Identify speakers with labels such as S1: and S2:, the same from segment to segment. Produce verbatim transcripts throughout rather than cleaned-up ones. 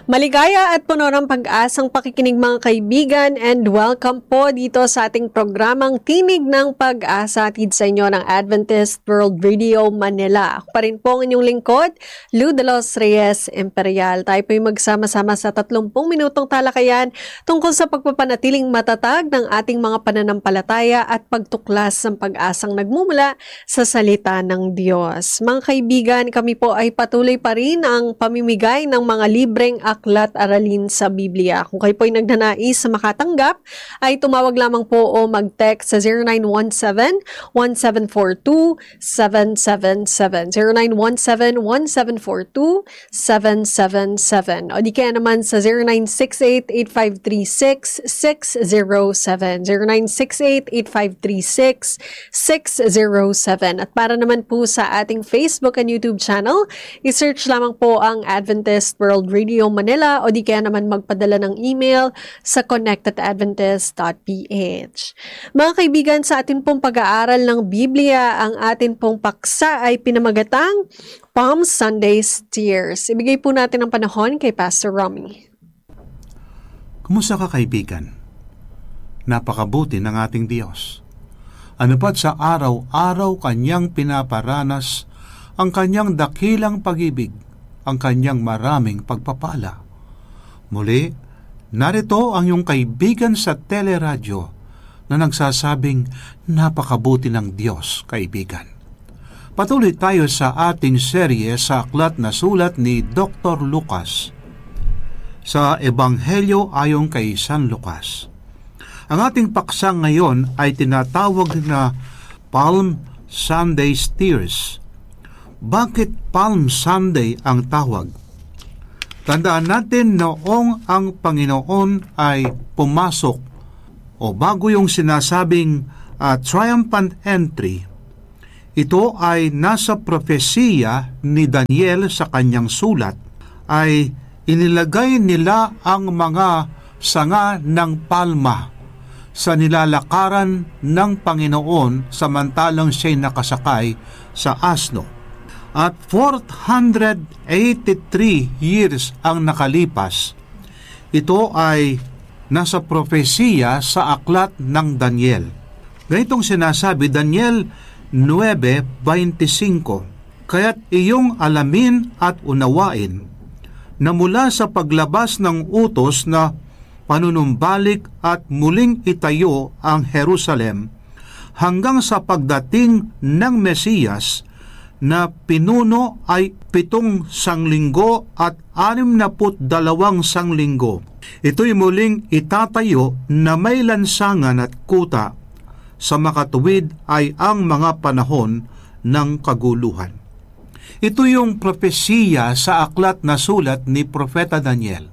S1: Maligaya at puno ng pag-asang pakikinig mga kaibigan and welcome po dito sa ating programang Tinig ng Pag-asa atid sa inyo ng Adventist World Radio Manila. Ako pa rin po ang inyong lingkod, Lou de los Reyes Imperial. Tayo po yung magsama-sama sa tatlumpung minutong talakayan tungkol sa pagpapanatiling matatag ng ating mga pananampalataya at pagtuklas ng pag-asang nagmumula sa salita ng Diyos. Mga kaibigan, kami po ay patuloy pa rin ang pamimigay ng mga libreng aklat aralin sa Biblia. Kung kayo po ay nagnanais sa makatanggap, ay tumawag lamang po o mag-text sa zero nine one seven, one seven four two, seven seven seven. zero nine one seven, one seven four two, seven seven seven. O di kaya naman sa zero nine six eight, eight five three six, six zero seven. zero nine six eight, eight five three six, six zero seven. At para naman po sa ating Facebook and YouTube channel, i-search lamang po ang Adventist World Radio Manila o di kaya naman magpadala ng email sa connect at adventist dot p h. Mga kaibigan, sa atin pong pag-aaral ng Biblia, ang atin pong paksa ay pinamagatang Palm Sunday Tears. Ibigay po natin ang panahon kay Pastor Romy.
S2: Kumusta ka kaibigan? Napakabuti ng ating Diyos. Ano pat sa araw-araw kanyang pinaparanas ang kanyang dakilang pag-ibig, ang kanyang maraming pagpapala. Muli, narito ang iyong kaibigan sa teleradyo na nagsasabing napakabuti ng Diyos, kaibigan. Patuloy tayo sa ating serye sa aklat na sulat ni Doctor Lucas sa Ebanghelyo ayon kay San Lucas. Ang ating paksa ngayon ay tinatawag na Palm Sunday Tears. Bakit Palm Sunday ang tawag? Tandaan natin noong ang Panginoon ay pumasok o bago yung sinasabing uh, triumphant entry, ito ay nasa propesiya ni Daniel sa kanyang sulat, ay inilagay nila ang mga sanga ng palma sa nilalakaran ng Panginoon samantalang siya'y nakasakay sa asno. At four hundred eighty-three years ang nakalipas. Ito ay nasa propesiya sa aklat ng Daniel. Ganitong sinasabi, Daniel nine twenty-five, kaya't iyong alamin at unawain na mula sa paglabas ng utos na panunumbalik at muling itayo ang Jerusalem hanggang sa pagdating ng Mesiyas na pinuno ay pitong sanglinggo at anim na put dalawang sanglinggo. Ito'y muling itatayo na may lansangan at kuta. Sa makatuwid ay ang mga panahon ng kaguluhan. Ito yung propesiya sa aklat na sulat ni Propeta Daniel.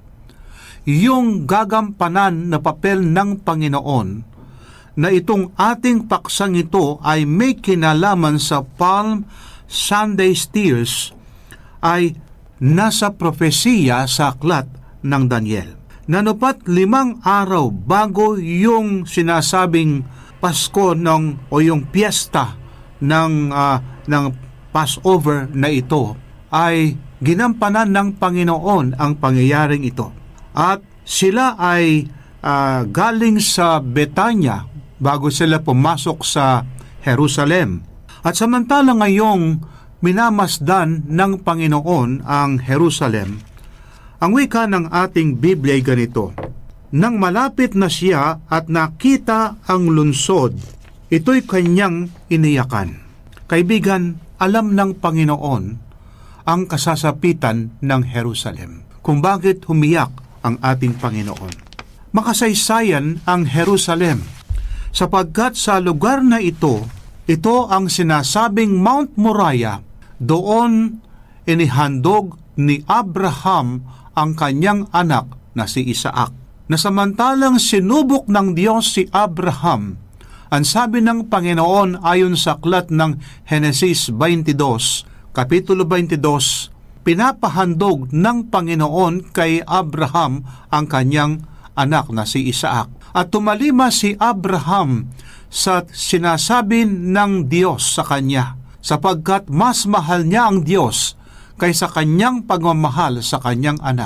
S2: Yung gagampanan na papel ng Panginoon na itong ating paksang ito ay may kinalaman sa Palm Sunday Tears ay nasa propesiya sa aklat ng Daniel. Nanupat limang araw bago yung sinasabing Pasko ng, o yung piyesta ng, uh, ng Passover na ito ay ginampanan ng Panginoon ang pangyayaring ito. At sila ay uh, galing sa Betanya bago sila pumasok sa Jerusalem. At samantala ngayong minamasdan ng Panginoon ang Jerusalem, ang wika ng ating Biblia ay ganito, nang malapit na siya at nakita ang lunsod, ito'y kanyang iniyakan. Kaibigan, alam ng Panginoon ang kasasapitan ng Jerusalem, kung bakit humiyak ang ating Panginoon. Makasaysayan ang Jerusalem, sapagkat sa lugar na ito, ito ang sinasabing Mount Moriah, doon inihandog ni Abraham ang kanyang anak na si Isaac. Na samantalang sinubok ng Diyos si Abraham, ang sabi ng Panginoon ayon sa aklat ng Genesis twenty-two, Kapitulo twenty-two, pinapahandog ng Panginoon kay Abraham ang kanyang anak na si Isaac. At tumalima si Abraham sa sinasabi ng Diyos sa kanya, sapagkat mas mahal niya ang Diyos kaysa kanyang pagmamahal sa kanyang anak.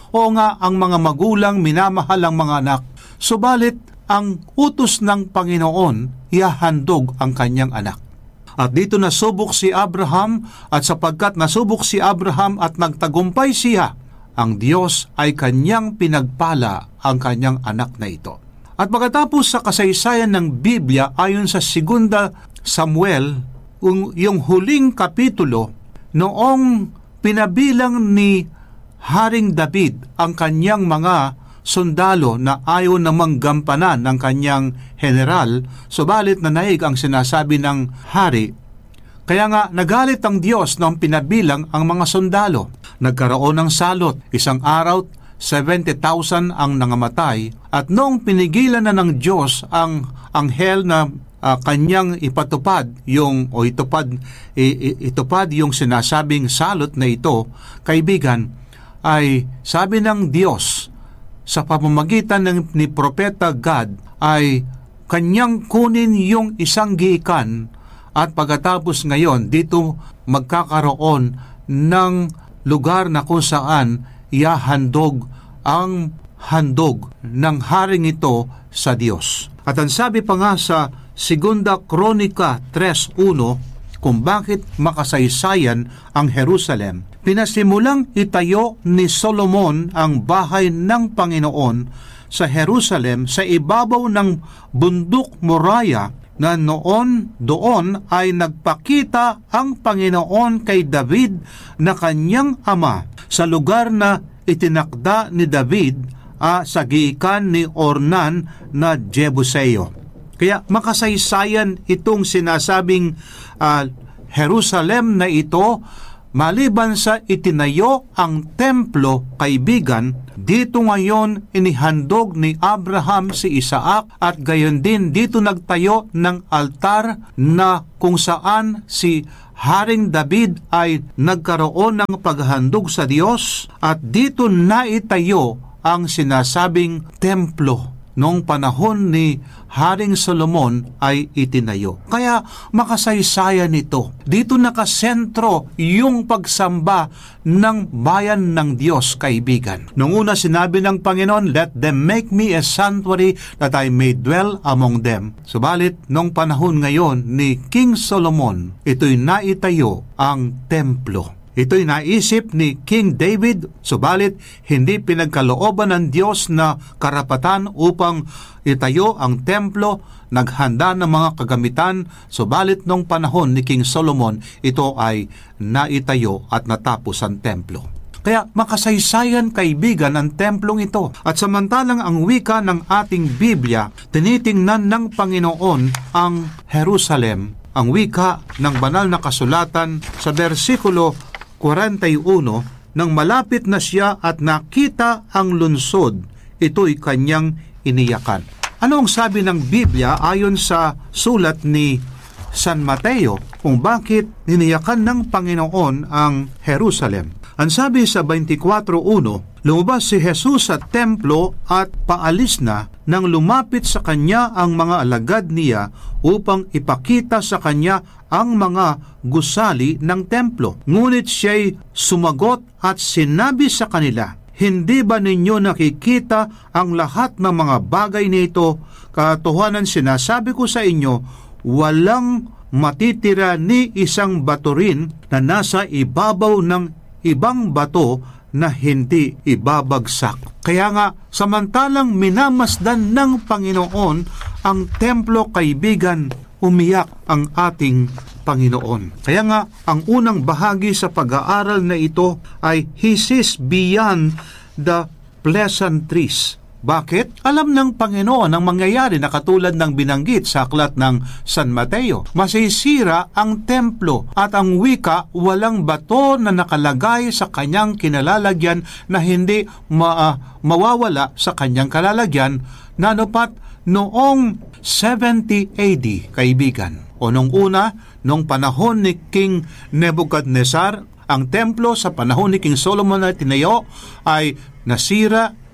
S2: O nga, ang mga magulang minamahal ang mga anak. Subalit, ang utos ng Panginoon, ihahandog ang kanyang anak. At dito nasubok si Abraham, at sapagkat nasubok si Abraham at nagtagumpay siya, ang Diyos ay kanyang pinagpala ang kanyang anak na ito. At pagkatapos sa kasaysayan ng Biblia, ayon sa Segunda Samuel, yung huling kapitulo, noong pinabilang ni Haring David ang kanyang mga sundalo na ayaw namang gampanan ng kanyang general, subalit nanaig ang sinasabi ng hari. Kaya nga nagalit ang Diyos nang pinabilang ang mga sundalo. Nagkaroon ng salot. Isang araw, seventy thousand ang nangamatay. At noong pinigilan na ng Diyos ang anghel na uh, kanyang ipatupad, yung, o itupad, i, itupad yung sinasabing salot na ito, kaibigan, ay sabi ng Diyos, sa pamamagitan ng ni Propeta Gad, ay kanyang kunin yung isang giikan. At pagkatapos ngayon, dito magkakaroon ng lugar na kung saan iahandog ang handog ng haring ito sa Diyos. At ang sabi pa nga sa Segunda Kronika three one, kung bakit makasaysayan ang Jerusalem. Pinasimulang itayo ni Solomon ang bahay ng Panginoon sa Jerusalem sa ibabaw ng bundok Moriah, na noon doon ay nagpakita ang Panginoon kay David na kanyang ama sa lugar na itinakda ni David ah, sa giikan ni Ornan na Jebuseo. Kaya makasaysayan itong sinasabing ah, Jerusalem na ito, maliban sa itinayo ang templo, kaibigan, dito ngayon inihandog ni Abraham si Isaac at gayon din dito nagtayo ng altar na kung saan si Haring David ay nagkaroon ng paghandog sa Diyos at dito naitayo ang sinasabing templo. Noong panahon ni Haring Solomon ay itinayo. Kaya makasaysayan ito. Dito nakasentro yung pagsamba ng bayan ng Diyos, kaibigan. Noong una sinabi ng Panginoon, "Let them make me a sanctuary that I may dwell among them." Subalit, noong panahon ngayon ni King Solomon, ito'y naitayo ang templo. Ito'y naisip ni King David, subalit hindi pinagkalooban ng Diyos na karapatan upang itayo ang templo, naghanda ng mga kagamitan, subalit nung panahon ni King Solomon, ito ay naitayo at natapos ang templo. Kaya makasaysayan, kaibigan, ang templong ito. At samantalang ang wika ng ating Biblia, tinitingnan ng Panginoon ang Jerusalem. Ang wika ng banal na kasulatan sa bersikulo forty-one, nang malapit na siya at nakita ang lunsod, ito'y kanyang iniyakan. Ano ang sabi ng Biblia ayon sa sulat ni San Mateo kung bakit iniyakan ng Panginoon ang Jerusalem? Ang sabi sa twenty-four one, lumabas si Jesus sa templo at paalis na nang lumapit sa kanya ang mga alagad niya upang ipakita sa kanya ang mga gusali ng templo. Ngunit siya'y sumagot at sinabi sa kanila, "Hindi ba ninyo nakikita ang lahat ng mga bagay nito? Katotohanan sinasabi ko sa inyo, walang matitira ni isang bato rin na nasa ibabaw ng ibang bato na hindi ibabagsak." Kaya nga, samantalang minamasdan ng Panginoon ang templo, kaibigan, umiyak ang ating Panginoon. Kaya nga, ang unang bahagi sa pag-aaral na ito ay He sees beyond the pleasantries. Bakit? Alam ng Panginoon ang mangyayari na katulad ng binanggit sa aklat ng San Mateo. Masisira ang templo at ang wika, walang bato na nakalagay sa kanyang kinalalagyan na hindi ma- uh, mawawala sa kanyang kalalagyan, na anupat noong seventy A D, kaibigan. O nung una, nung panahon ni King Nebuchadnezzar, ang templo sa panahon ni King Solomon na tinayo ay nasira,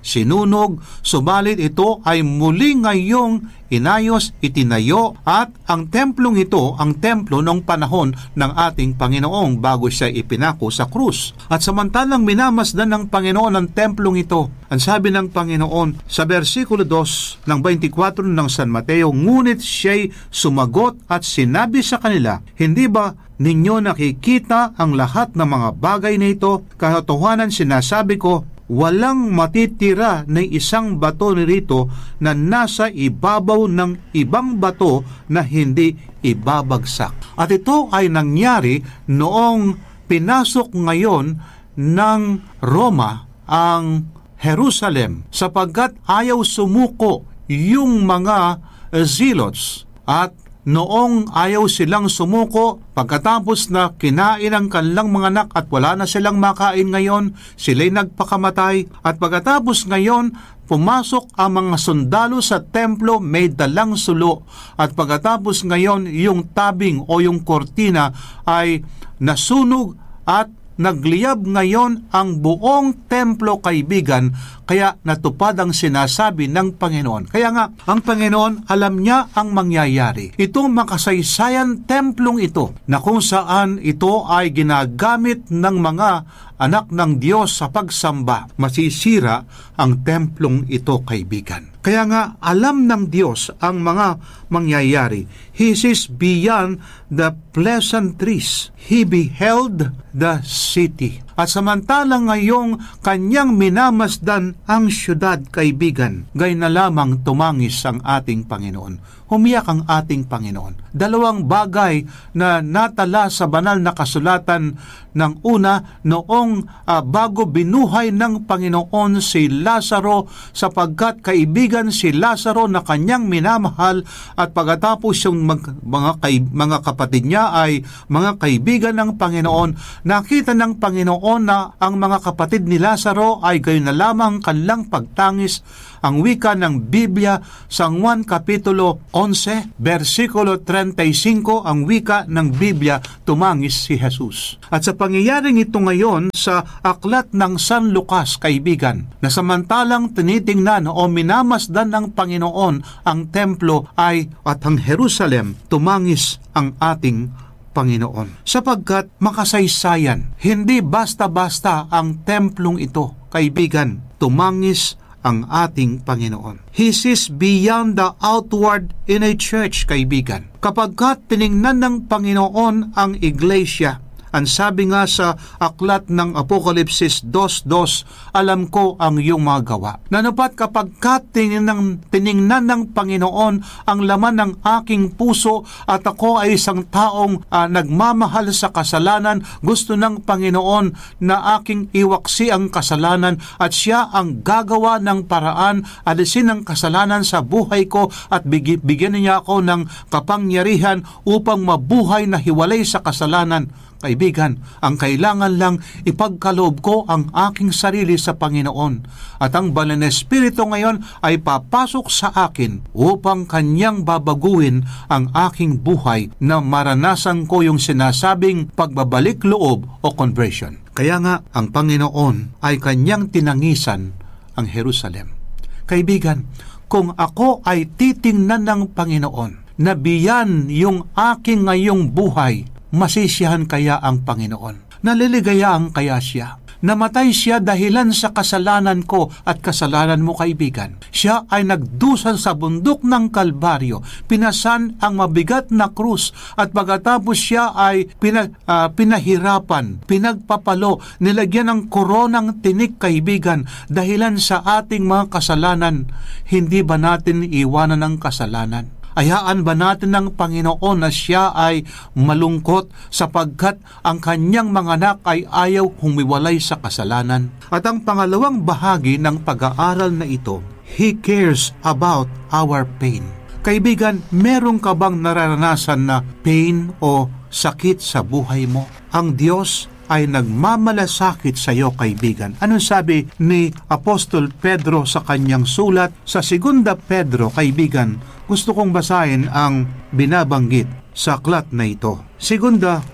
S2: sinunog, subalit ito ay muli ngayong inayos, itinayo, at ang templong ito, ang templo ng panahon ng ating Panginoong bago siya ipinako sa krus. At samantalang minamasdan ng Panginoon ang templong ito, ang sabi ng Panginoon sa versikulo two ng twenty-four ng San Mateo, ngunit siya'y sumagot at sinabi sa kanila, hindi ba ninyo nakikita ang lahat ng mga bagay na ito? Katotohanan sinasabi ko, walang matitira na isang bato nito na nasa ibabaw ng ibang bato na hindi ibabagsak. At ito ay nangyari noong pinasok ngayon ng Roma ang Jerusalem, sapagkat ayaw sumuko yung mga zealots, at noong ayaw silang sumuko, pagkatapos na kinain ang kanilang mga anak at wala na silang makain ngayon, sila'y nagpakamatay. At pagkatapos ngayon, pumasok ang mga sundalo sa templo, may dalang sulo. At pagkatapos ngayon, yung tabing o yung kortina ay nasunog at nagliyab ngayon ang buong templo, kaibigan, kaya natupad ang sinasabi ng Panginoon. Kaya nga, ang Panginoon alam niya ang mangyayari. Itong makasaysayan templong ito, na kung saan ito ay ginagamit ng mga anak ng Diyos sa pagsamba, masisira ang templong ito, kaibigan. Kaya nga, alam ng Diyos ang mga mangyayari. He sees beyond the pleasantries. He beheld the city. At samantalang ngayong kanyang minamasdan ang syudad, kaibigan, gay na lamang tumangis ang ating Panginoon. Humiyak ang ating Panginoon. Dalawang bagay na natala sa banal na kasulatan ng una, noong uh, bago binuhay ng Panginoon si Lazaro, sapagkat kaibigan si Lazaro na kanyang minamahal, at pagkatapos yung mag, mga, kay, mga kapatid niya ay mga kaibigan ng Panginoon, nakita ng Panginoon na ang mga kapatid ni Lazaro ay gayon na lamang kanilang pagtangis. Ang wika ng Biblia sa Juan Kapitulo eleven, versikulo thirty-five, ang wika ng Biblia, tumangis si Jesus. At sa pangyayaring ito ngayon sa aklat ng San Lucas, kaibigan, na samantalang tinitingnan o minamasdan ng Panginoon ang templo ay at ang Jerusalem, tumangis ang ating Panginoon. Sapagkat makasaysayan, hindi basta-basta ang templong ito, kaibigan, tumangis ang ating Panginoon. He sees beyond the outward in a church, kaibigan. Kapagkat tiningnan ng Panginoon ang iglesia, ang sabi nga sa aklat ng Apokalipsis two two, alam ko ang iyong mga gawa. Nanupat kapag tiningnan, tiningnan ng Panginoon ang laman ng aking puso, at ako ay isang taong uh, nagmamahal sa kasalanan, gusto ng Panginoon na aking iwaksi ang kasalanan, at siya ang gagawa ng paraan, alisin ang kasalanan sa buhay ko, at big- bigyan niya ako ng kapangyarihan upang mabuhay na hiwalay sa kasalanan. Kaibigan, ang kailangan lang ipagkaloob ko ang aking sarili sa Panginoon, at ang Banal na Espiritu ngayon ay papasok sa akin upang kanyang babaguhin ang aking buhay na maranasan ko yung sinasabing pagbabalik loob o conversion. Kaya nga, ang Panginoon ay kanyang tinangisan ang Jerusalem. Kaibigan, kung ako ay titingnan ng Panginoon na biyan yung aking ngayong buhay, masisiyahan kaya ang Panginoon? Naliligayaan kaya siya? Namatay siya dahilan sa kasalanan ko at kasalanan mo, kaibigan. Siya ay nagdusa sa bundok ng Kalbaryo, pinasan ang mabigat na krus, at pagkatapos siya ay pina, uh, pinahirapan, pinagpapalo, nilagyan ng koronang tinik, kaibigan, dahilan sa ating mga kasalanan. Hindi ba natin iwanan ang kasalanan? Ayaan ba natin ng Panginoon na siya ay malungkot sapagkat ang kanyang mga anak ay ayaw humiwalay sa kasalanan? At ang pangalawang bahagi ng pag-aaral na ito, He cares about our pain. Kaibigan, meron ka bang nararanasan na pain o sakit sa buhay mo? Ang Diyos ay nagmamalasakit sa iyo, kaibigan. Anong sabi ni Apostol Pedro sa kanyang sulat sa Segunda Pedro, kaibigan? Gusto kong basahin ang binabanggit sa aklat na ito. Segunda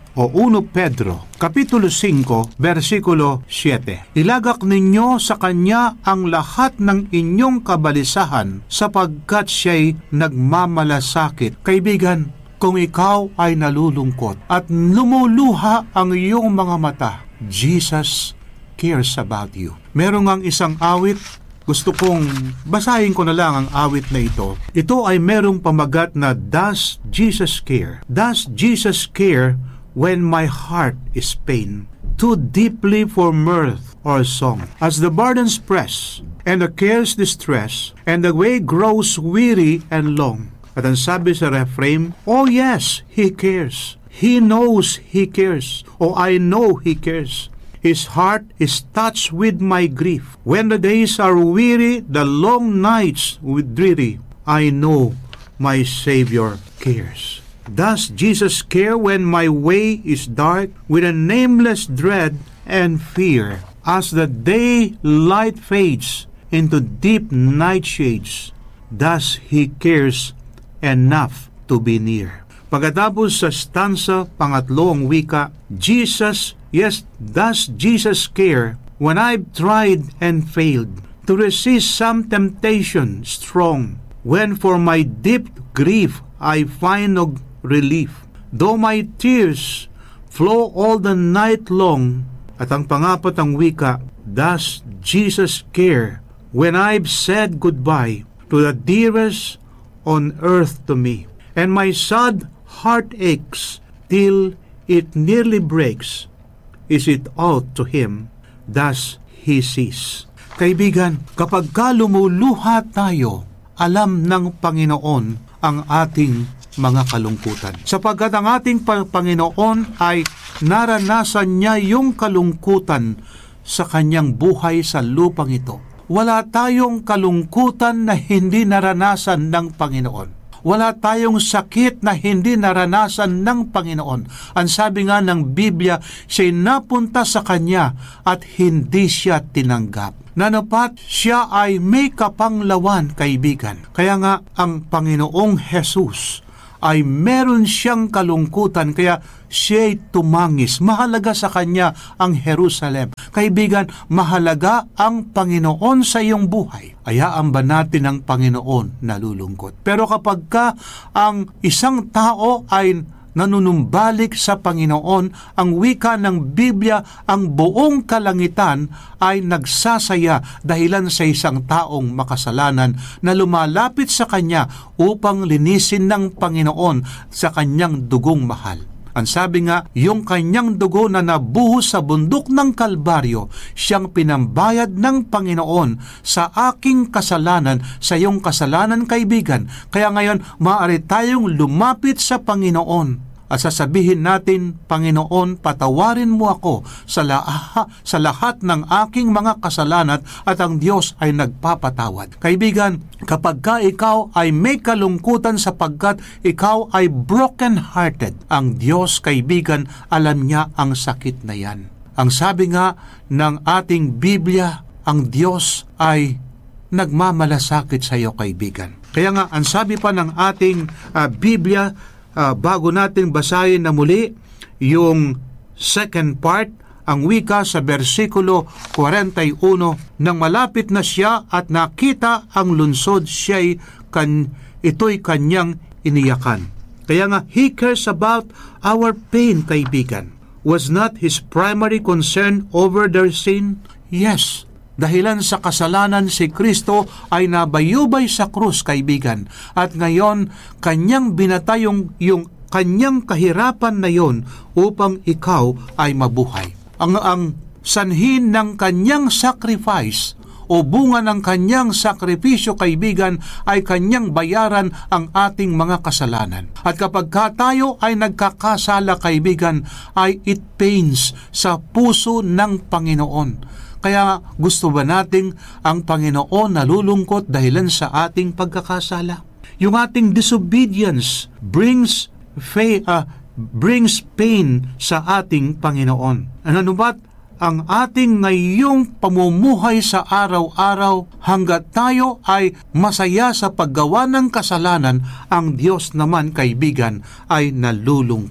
S2: o First Pedro, Kapitulo five, versikulo seven. Ilagak ninyo sa Kanya ang lahat ng inyong kabalisahan sapagkat Siya'y nagmamalasakit. Kaibigan, kung ikaw ay nalulungkot at lumuluha ang iyong mga mata, Jesus cares about you. Meron ngang isang awit, gusto kong basahin ko na lang ang awit na ito. Ito ay merong pamagat na Does Jesus Care? Does Jesus care when my heart is pain? Too deeply for mirth or song. As the burdens press, and the cares distress, and the way grows weary and long. At ang sabi sa refrain, oh yes, He cares. He knows He cares. Oh, I know He cares. His heart is touched with my grief. When the days are weary, the long nights with dreary, I know my Savior cares. Does Jesus care when my way is dark with a nameless dread and fear? As the day light fades into deep night shades, does He cares enough to be near? Pagkatapos sa stanza pangatlo ang wika, Jesus, yes, does Jesus care when I've tried and failed to resist some temptation strong, when for my deep grief I find no relief, though my tears flow all the night long. At ang pangapat ang wika, does Jesus care when I've said goodbye to the dearest on earth to me, and my sad heart aches till it nearly breaks? Is it all to Him? Does He sees? Kaibigan, kapag ka lumuluha tayo, alam ng Panginoon ang ating mga kalungkutan. Sapagkat ang ating Panginoon ay naranasan niya yung kalungkutan sa kanyang buhay sa lupang ito. Wala tayong kalungkutan na hindi naranasan ng Panginoon. Wala tayong sakit na hindi naranasan ng Panginoon. Ang sabi nga ng Biblia, siya'y napunta sa Kanya at hindi siya tinanggap. Nanapat siya ay may kapanglawan, kaibigan. Kaya nga ang Panginoong Jesus ay meron siyang kalungkutan, kaya siya'y tumangis. Mahalaga sa kanya ang Jerusalem. Kaibigan, mahalaga ang Panginoon sa iyong buhay. Hayaan ba natin ang Panginoon nalulungkot? Pero kapag ka ang isang tao ay nanunumbalik sa Panginoon, ang wika ng Biblia, ang buong kalangitan ay nagsasaya dahilan sa isang taong makasalanan na lumalapit sa Kanya upang linisin ng Panginoon sa Kanyang dugong mahal. Ang sabi nga, yung Kanyang dugo na nabuhos sa bundok ng Kalbaryo, siyang pinambayad ng Panginoon sa aking kasalanan, sa iyong kasalanan, kaibigan. Kaya ngayon, maaari tayong lumapit sa Panginoon at sasabihin natin, Panginoon, patawarin mo ako sa, laha, sa lahat ng aking mga kasalanan, at ang Diyos ay nagpapatawad. Kaibigan, kapag ka ikaw ay may kalungkutan sapagkat ikaw ay broken-hearted, ang Diyos, kaibigan, alam niya ang sakit na yan. Ang sabi nga ng ating Biblia, ang Diyos ay nagmamalasakit sa iyo, kaibigan. Kaya nga, ang sabi pa ng ating uh, Biblia, Uh, bago natin basahin na muli yung second part, ang wika sa versikulo forty-one, nang malapit na siya at nakita ang lunsod, siya'y kan, ito'y kanyang iniyakan. Kaya nga, He cares about our pain, kaibigan. Was not His primary concern over their sin? Yes. Dahilan sa kasalanan, si Kristo ay nabayubay sa krus, kaibigan. At ngayon, Kanyang binatay yung, yung Kanyang kahirapan na yon upang ikaw ay mabuhay. Ang, ang sanhin ng Kanyang sacrifice o bunga ng Kanyang sakripisyo, kaibigan, ay Kanyang bayaran ang ating mga kasalanan. At kapag ka tayo ay nagkakasala, kaibigan, ay it pains sa puso ng Panginoon. Kaya gusto ba nating ang Panginoon nalulungkot dahilan sa ating pagkakasala? Yung ating disobedience brings fa- uh, brings pain sa ating Panginoon. Ano ba't ang ating ngayong pamumuhay sa araw-araw, hanggat tayo ay masaya sa paggawa ng kasalanan, ang Diyos naman, kaibigan, ay nalulungkot.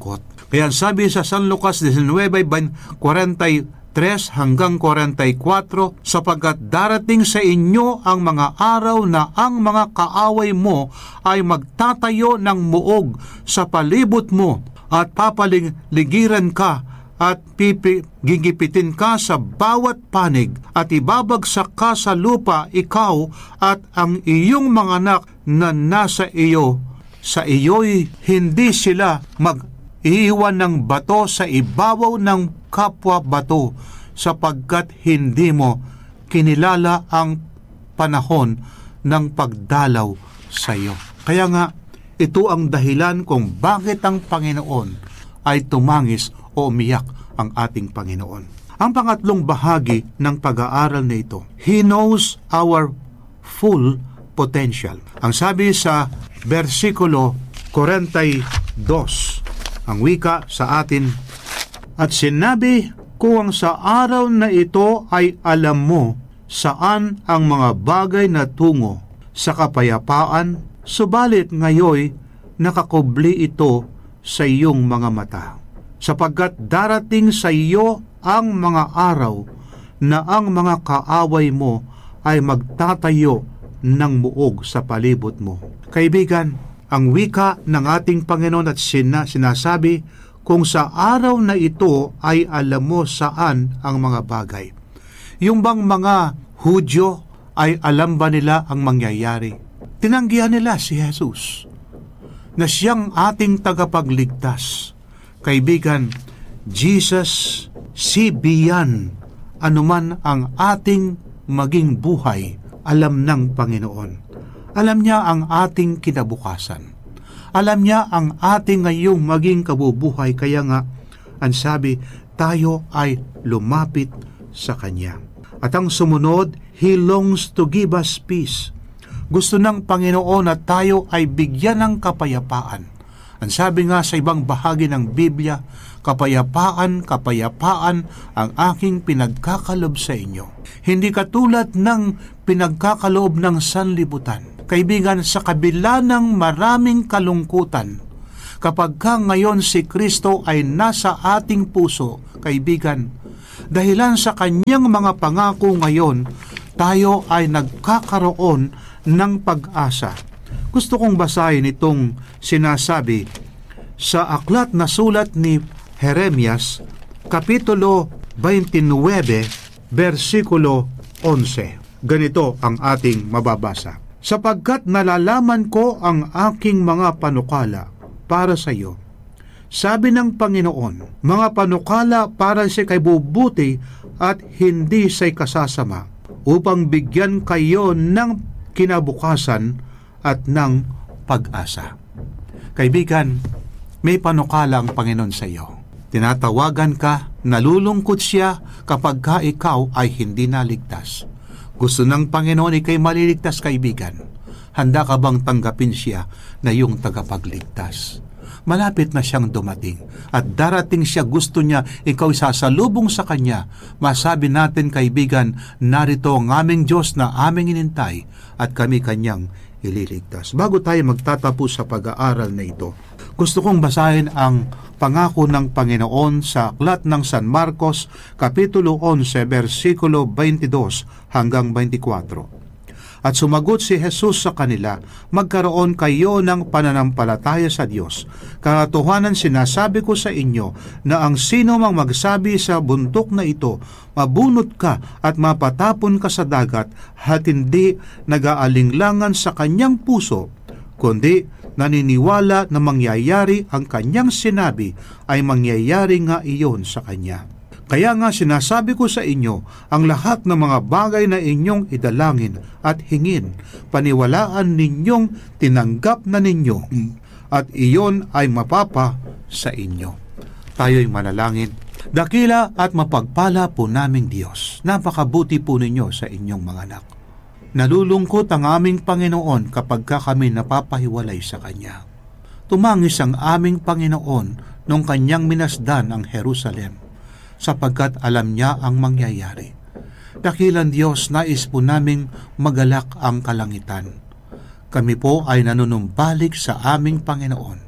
S2: Kaya sabi sa San Lucas nineteen, forty-three hanggang forty-four, sapagkat darating sa inyo ang mga araw na ang mga kaaway mo ay magtatayo ng muog sa palibot mo at papaligiran ka at gigipitin ka sa bawat panig at ibabagsak ka sa lupa, ikaw at ang iyong mga anak na nasa iyo. Sa iyo'y hindi sila mag-iiwan ng bato sa ibabaw ng kapwa bato, sapagkat hindi mo kinilala ang panahon ng pagdalaw sa iyo. Kaya nga, ito ang dahilan kung bakit ang Panginoon ay tumangis o umiyak ang ating Panginoon. Ang pangatlong bahagi ng pag-aaral na ito, He knows our full potential. Ang sabi sa versikulo forty-two, ang wika sa atin, at sinabi ko ang sa araw na ito ay alam mo saan ang mga bagay na tungo sa kapayapaan, subalit ngayoy nakakubli ito sa iyong mga mata, sapagkat darating sa iyo ang mga araw na ang mga kaaway mo ay magtatayo ng muog sa palibot mo. Kaibigan, ang wika ng ating Panginoon at sina, sinasabi, kung sa araw na ito ay alam mo saan ang mga bagay. Yung bang mga Hudyo ay alam ba nila ang mangyayari? Tinanggihan nila si Jesus na siyang ating tagapagligtas. Kaibigan, Jesus si biyan anuman ang ating maging buhay, alam ng Panginoon. Alam niya ang ating kinabukasan. Alam niya ang ating ngayong maging kabubuhay. Kaya nga, ang sabi, tayo ay lumapit sa Kanya. At ang sumunod, He longs to give us peace. Gusto ng Panginoon na tayo ay bigyan ng kapayapaan. Ang sabi nga sa ibang bahagi ng Biblia, kapayapaan, kapayapaan ang aking pinagkakalob sa inyo. Hindi katulad ng pinagkakaloob ng sanlibutan. Kaibigan, sa kabila ng maraming kalungkutan, kapag ka ngayon si Kristo ay nasa ating puso, kaibigan, dahilan sa kanyang mga pangako ngayon, tayo ay nagkakaroon ng pag-asa. Gusto kong basahin itong sinasabi sa aklat na sulat ni Jeremias, Kapitulo twenty-nine, versikulo eleven. Ganito ang ating mababasa. Sapagkat nalalaman ko ang aking mga panukala para sa iyo. Sabi ng Panginoon, mga panukala para sa kay bubuti at hindi sa kasasama, upang bigyan kayo ng kinabukasan at ng pag-asa. Kaibigan, may panukala ang Panginoon sa iyo. Tinatawagan ka, nalulungkot siya kapag ka ikaw ay hindi naligtas. Gusto ng Panginoon ikay maliligtas, kaibigan. Handa ka bang tanggapin siya na iyong tagapagligtas? Malapit na siyang dumating at darating siya, gusto niya ikaw sasalubong sa Kanya. Masabi natin, kaibigan, narito ang aming Diyos na aming inintay at kami Kanyang ililigtas. Bago tayo magtatapos sa pag-aaral na ito, gusto kong basahin ang pangako ng Panginoon sa aklat ng San Marcos, Kapitulo eleven, versikulo twenty-two hanggang twenty-four. At sumagot si Jesus sa kanila, magkaroon kayo ng pananampalataya sa Diyos. Katotohanan sinasabi ko sa inyo na ang sino mang magsabi sa bundok na ito, mabunot ka at mapatapon ka sa dagat, at hindi nag-aalinglangan sa kanyang puso, kundi naniniwala na mangyayari ang kanyang sinabi, ay mangyayari nga iyon sa kanya. Kaya nga sinasabi ko sa inyo, ang lahat ng mga bagay na inyong idalangin at hingin, paniwalaan ninyong tinanggap na ninyo, at iyon ay mapapa sa inyo. Tayo'y manalangin. Dakila at mapagpala po naming Diyos, napakabuti po ninyo sa inyong mga anak. Nalulungkot ang aming Panginoon kapag ka kami napapahiwalay sa Kanya. Tumangis ang aming Panginoon nung Kanyang minasdan ang Jerusalem, sapagkat alam niya ang mangyayari. Dakilang Diyos, nais po naming magalak ang kalangitan. Kami po ay nanunumbalik sa aming Panginoon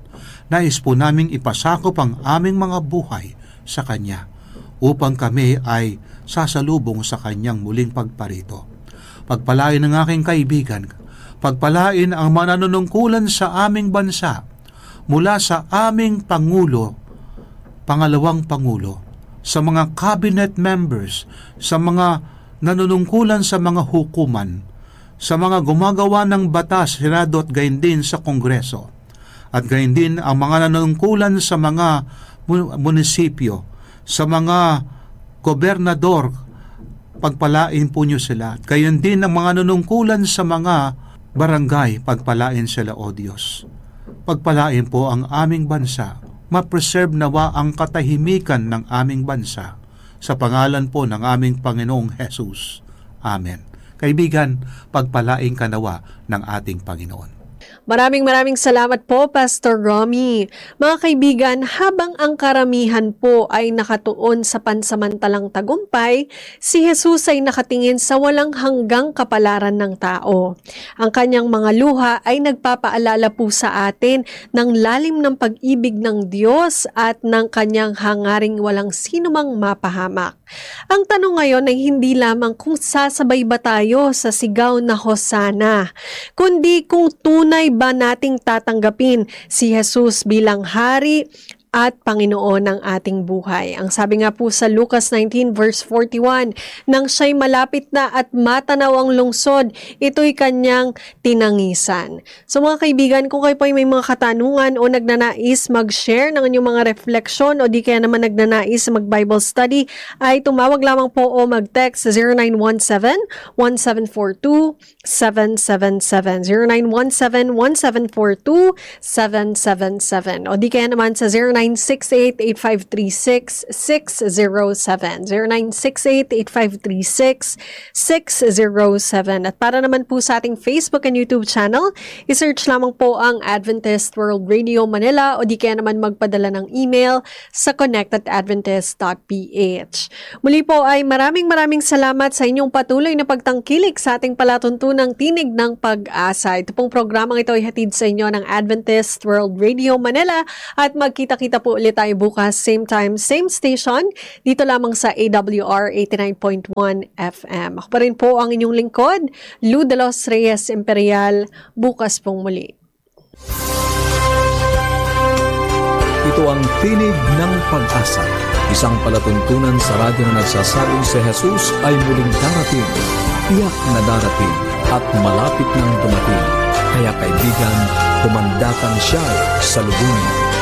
S2: nais po naming ipasakop ang aming mga buhay sa Kanya upang kami ay sasalubong sa Kanyang muling pagparito. Pagpalain ng aking kaibigan, pagpalain ang mananunungkulan sa aming bansa mula sa aming Pangulo, pangalawang Pangulo, sa mga cabinet members, sa mga nanunungkulan sa mga hukuman, sa mga gumagawa ng batas, Senado at gayon din sa Kongreso, at gayon din ang mga nanunungkulan sa mga munisipyo, sa mga gobernador, pagpalain po niyo sila. Gayon din ang mga nanunungkulan sa mga barangay, pagpalain sila, O Diyos. Pagpalain po ang aming bansa, ma-preserve nawa ang katahimikan ng aming bansa sa pangalan po ng aming Panginoong Jesus. Amen. Kaibigan, pagpalain ka nawa ng ating Panginoon.
S1: Maraming maraming salamat po, Pastor Romy. Mga kaibigan, habang ang karamihan po ay nakatuon sa pansamantalang tagumpay, si Jesus ay nakatingin sa walang hanggang kapalaran ng tao. Ang kanyang mga luha ay nagpapaalala po sa atin ng lalim ng pag-ibig ng Diyos at ng kanyang hangaring walang sinumang mapahamak. Ang tanong ngayon ay hindi lamang kung sasabay ba tayo sa sigaw na Hosana, kundi kung tunay ba nating tatanggapin si Jesus bilang Hari at Panginoon ng ating buhay. Ang sabi nga po sa Lucas nineteen verse forty-one, nang siya'y malapit na at matanaw ang lungsod, ito'y kanyang tinangisan. So mga kaibigan, kung kayo po ay may mga katanungan o nagnanais mag-share ng inyong mga refleksyon o di kaya naman nagnanais mag-Bible study, ay tumawag lamang po o mag-text sa zero nine one seven, one seven four two, seven seven seven, zero nine one seven, one seven four two, seven seven seven, o di kaya naman sa zero nine six eight, eight five three six, six zero seven, zero nine six eight, eight five three six, six zero seven. At para naman po sa ating Facebook and YouTube channel, isearch lamang po ang Adventist World Radio Manila o di kaya naman magpadala ng email sa connect at adventist dot p h. Muli po ay maraming maraming salamat sa inyong patuloy na pagtangkilik sa ating palatuntunang Tinig ng Pag-asa. Ito pong programang ito ay hatid sa inyo ng Adventist World Radio Manila at magkita-kita Kita po ulit tayo bukas, same time, same station, dito lamang sa A W R eighty-nine point one F M. Ako pa rin po ang inyong lingkod, Lou de los Reyes Imperial, bukas pong muli.
S3: Ito ang Tinig ng Pag-asa, isang palatuntunan sa radyo na nagsasabing si Jesus ay muling darating, tiyak na darating, at malapit nang dumating. Kaya kaibigan, kumandatan siya sa lubungin.